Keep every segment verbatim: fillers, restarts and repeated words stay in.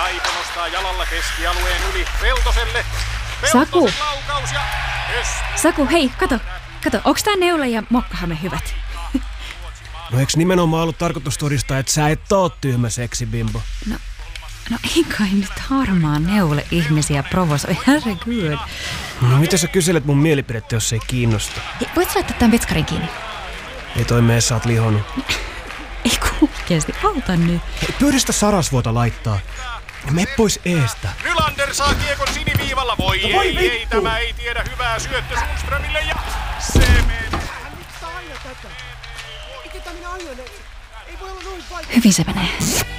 Laipo nostaa jalalla keskialueen yli Peltoselle. Saku. Laukaus ja Saku, hei, kato. Kato, onks tää neule ja mokkahame hyvät? No eiks nimenomaan ollut tarkoitus todistaa, että sä et oo tyhmä seksibimbo? No, no ei kai nyt harmaa neule ihmisiä provosoi, herregud. No mitä sä kyselet mun mielipidettä, jos ei kiinnosta? Hei, voit sä laittaa tän vetskarin kiinni? Ei toi mee, sä oot lihonut. Ei kuukeesti, auta nyt. Hei, pyöristä Sarasvuota laittaa. Ja mene pois eestä. Nylander saa kiekon siniviivalla. Voi, no, voi ei, ei, tämä ei tiedä hyvää syöttö Sundströmille ja se menee. Hyvin se menee.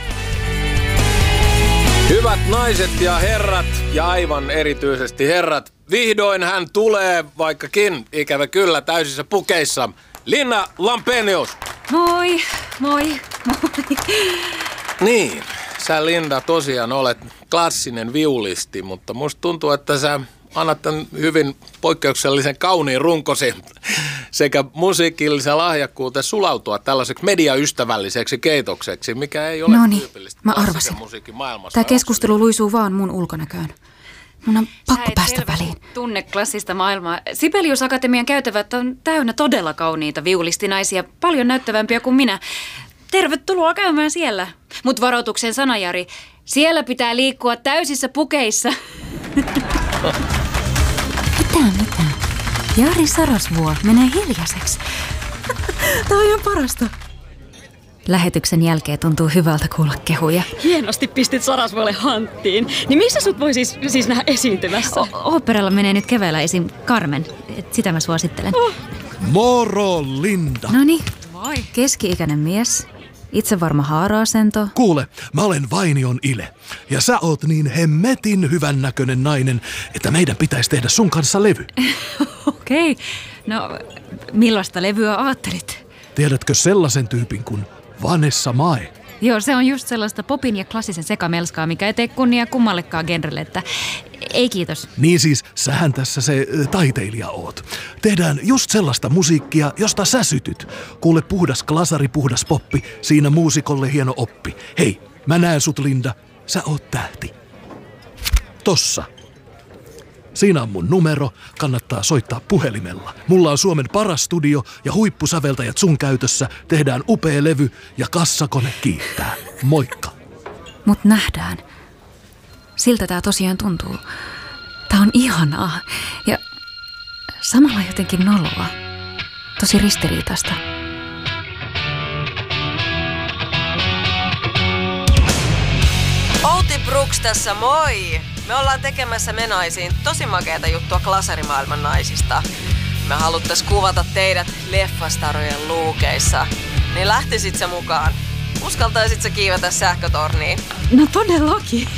Hyvät naiset ja herrat, ja aivan erityisesti herrat, vihdoin hän tulee, vaikkakin ikävä kyllä täysissä pukeissa. Linna Lampenius. Moi, moi, moi. Niin, sä Linda tosiaan olet klassinen viulisti, mutta musta tuntuu, että sä annat tämän hyvin poikkeuksellisen kauniin runkosi sekä musiikillisen lahjakkuuteen sulautua tällaiseksi mediaystävälliseksi keitokseksi, mikä ei ole Noniin, tyypillistä mä arvasin. Tämä keskustelu luisuu vaan mun ulkonäköön. Mun on pakko päästä väliin. Tunne klassista maailmaa. Sibelius Akatemian käytävät on täynnä todella kauniita viulistinaisia, paljon näyttävämpiä kuin minä. Tervetuloa käymään siellä. Mut varoituksen sana, Jari. Siellä pitää liikkua täysissä pukeissa. Mitä, mitä? Jari Sarasvuo menee hiljaiseksi. Tää on ihan parasta. Lähetyksen jälkeen tuntuu hyvältä kuulla kehuja. Hienosti pistit Sarasvuolle hanttiin. Niin missä sut voi siis, siis nähdä esiintymässä? O- oopperalla menee nyt keväällä esim. Carmen. Et sitä mä suosittelen. Oh. Moro, Linda. Noniin. Moi. Keski-ikäinen mies. Itse varma haara-asento. Kuule, mä olen Vainion Ile. Ja sä oot niin hemmetin hyvän näköinen nainen, että meidän pitäisi tehdä sun kanssa levy. Okei. Okay. No, millaista levyä aattelit? Tiedätkö sellaisen tyypin kuin Vanessa Mae? Joo, se on just sellaista popin ja klassisen sekamelskaa, mikä ei tee kunnia kummallekaan genrelle, että ei kiitos. Niin siis, sähän tässä se ä, taiteilija oot. Tehdään just sellaista musiikkia, josta sä sytyt. Kuule, puhdas glasari, puhdas poppi, siinä muusikolle hieno oppi. Hei, mä näen sut, Linda, sä oot tähti. Tossa. Siinä on mun numero, kannattaa soittaa puhelimella. Mulla on Suomen paras studio ja huippusäveltäjät sun käytössä. Tehdään upea levy ja kassakone kiittää. Moikka. Mut nähdään. Siltä tää tosiaan tuntuu. Tää on ihanaa ja samalla jotenkin noloa. Tosi ristiriitaista. Outi Brooks tässä, moi! Me ollaan tekemässä Menaisiin tosi makeata juttua glasarimaailman naisista. Me haluttais kuvata teidät leffastarojen luukeissa. Niin lähtisit sä mukaan? Uskaltaisit sä kiivetä sähkötorniin? No todellakin.